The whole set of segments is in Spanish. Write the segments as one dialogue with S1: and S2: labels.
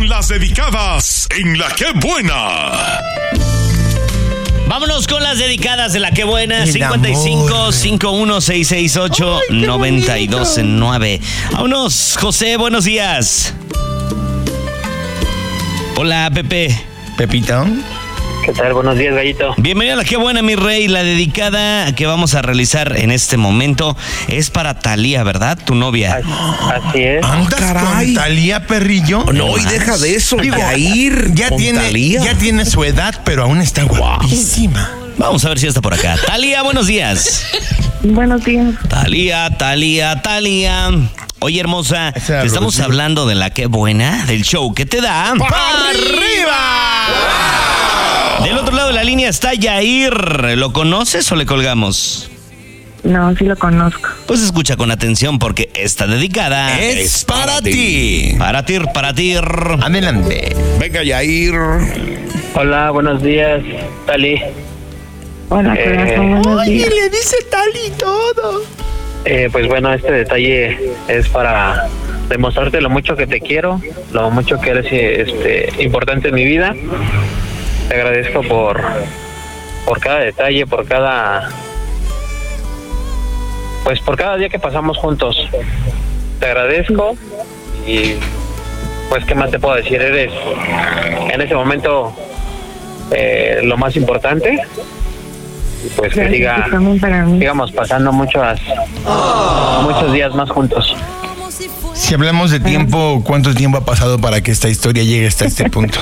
S1: con las dedicadas en La Qué Buena.
S2: Vámonos con las dedicadas de La Qué Buena. 55 51 668 929. Vámonos, José, buenos días. Hola, Pepe.
S3: Pepito.
S4: ¿Qué tal? Buenos días, Gallito.
S2: Bienvenido a La Qué Buena, mi rey. La dedicada que vamos a realizar en este momento es para Talía, ¿verdad? Tu novia.
S4: Así es.
S3: ¿Andas con Talía, perrillo?
S5: No, y deja de eso. Yair
S3: ya tiene su edad, pero aún está guapísima.
S2: Vamos a ver si está por acá. Talía, buenos días.
S6: Buenos días.
S2: Talía. Oye, hermosa, te estamos hablando de La Qué Buena, del show que te da
S3: ¡para arriba!
S2: ¡Wow! Del otro lado de la línea está Yair. ¿Lo conoces o le colgamos?
S6: No, sí lo conozco.
S2: Pues escucha con atención porque esta dedicada
S3: es para ti.
S2: Para ti.
S3: Adelante.
S5: Venga, Yair.
S4: Hola, buenos días, Tali.
S6: Hola, corazón, buenos días.
S3: le dice Tali todo.
S4: Pues bueno, este detalle es para demostrarte lo mucho que te quiero, lo mucho que eres importante en mi vida. Te agradezco por cada detalle, por cada día que pasamos juntos. Te agradezco y pues qué más te puedo decir, eres en ese momento lo más importante. Pues que sigamos pasando muchos días más juntos.
S3: Si hablamos de tiempo, ¿cuánto tiempo ha pasado para que esta historia llegue hasta este punto?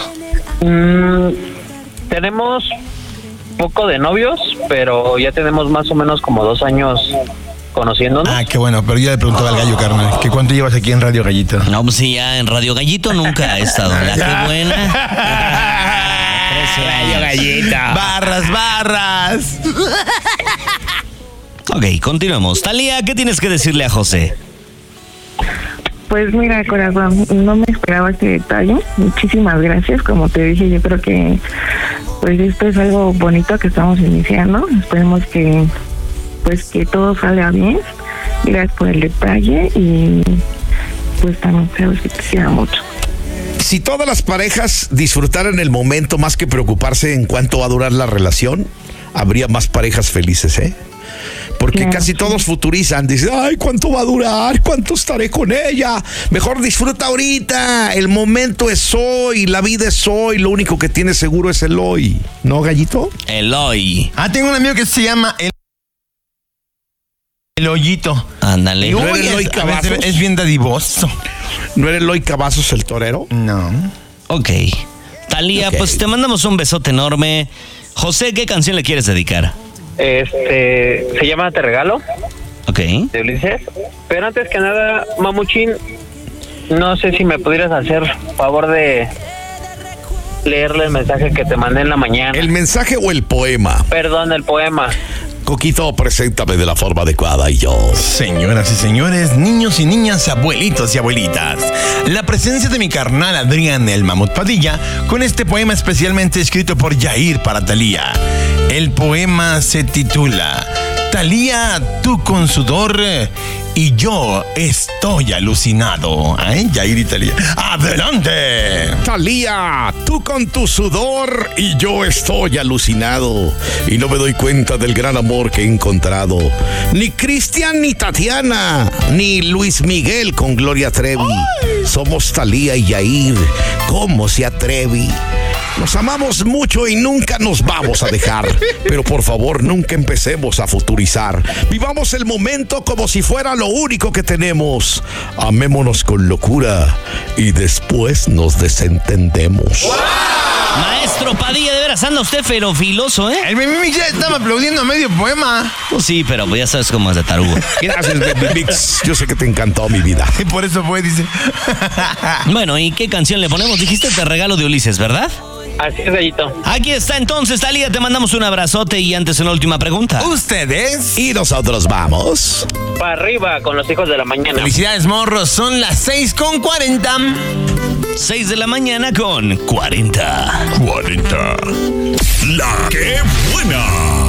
S4: Tenemos poco de novios, pero ya tenemos más o menos como 2 años conociéndonos.
S3: Ah, qué bueno, pero yo le preguntaba al gallo, carnal, ¿que cuánto llevas aquí en Radio Gallito?
S2: No, pues sí, ya en Radio Gallito nunca he estado. La Qué Buena.
S3: Radio Gallita. Barras.
S2: Ok, continuemos. Talía, ¿qué tienes que decirle a José?
S6: Pues mira, corazón, no me esperaba este detalle. Muchísimas gracias. Como te dije, yo creo que pues esto es algo bonito que estamos iniciando. Esperemos que todo salga bien. Gracias por el detalle y pues también sabes que te quiero mucho.
S5: Si todas las parejas disfrutaran el momento más que preocuparse en cuánto va a durar la relación, habría más parejas felices, ¿eh? Porque
S6: claro,
S5: casi todos futurizan, dicen, ay, ¿cuánto va a durar? ¿Cuánto estaré con ella? Mejor disfruta ahorita, el momento es hoy, la vida es hoy, lo único que tienes seguro es el hoy, ¿no, Gallito?
S2: El hoy.
S3: Tengo un amigo que se llama el Hoyito.
S2: Ándale.
S5: ¿No eres Eloy Cavazos?
S3: Es bien dadivoso.
S5: ¿No eres Eloy Cavazos el torero?
S3: No.
S2: Ok. Talía, pues te mandamos un besote enorme. José, ¿qué canción le quieres dedicar?
S4: Se llama Te Regalo.
S2: Ok.
S4: De Ulises. Pero antes que nada, Mamuchín, no sé si me pudieras hacer favor de leerle el mensaje que te mandé en la mañana.
S5: ¿El mensaje o el poema?
S4: Perdón, el poema.
S5: Coquito, preséntame de la forma adecuada y yo.
S3: Señoras y señores, niños y niñas, abuelitos y abuelitas, la presencia de mi carnal Adrián el Mamut Padilla con este poema especialmente escrito por Yair para Talía. El poema se titula Talía, tú con sudor y yo estoy alucinado. Yair y Talía. ¡Adelante!
S5: Talía, tú con tu sudor y yo estoy alucinado. Y no me doy cuenta del gran amor que he encontrado. Ni Cristian ni Tatiana, ni Luis Miguel con Gloria Trevi. ¡Ay! Somos Talía y Yair. ¿Cómo se atrevi? Nos amamos mucho y nunca nos vamos a dejar. Pero por favor, nunca empecemos a futurizar. Vivamos el momento como si fuera lo único que tenemos. Amémonos con locura y después nos desentendemos. ¡Wow!
S2: Maestro Padilla, de veras anda usted ferofiloso, ¿eh?
S3: El Baby ya estaba aplaudiendo a medio poema.
S2: Pues sí, pero ya sabes cómo es de tarugo.
S5: Gracias, Baby Mix. Yo sé que te encantó mi vida.
S3: Y por eso fue, dice.
S2: Bueno, ¿y qué canción le ponemos? Dijiste Te Regalo de Ulises, ¿verdad?
S4: Así es, Gallito.
S2: Aquí está entonces, Talía, te mandamos un abrazote y antes una última pregunta.
S3: ¿Ustedes?
S5: Y nosotros vamos
S4: para arriba con los hijos de la mañana.
S3: Felicidades, morros, son las 6:40.
S2: 6 de la mañana con 40.
S1: La Qué Buena.